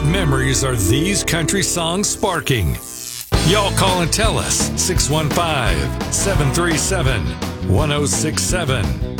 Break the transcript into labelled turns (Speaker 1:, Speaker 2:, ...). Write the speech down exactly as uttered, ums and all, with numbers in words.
Speaker 1: What memories are these country songs sparking? Y'all call and tell us. six one five, seven three seven, one oh six seven.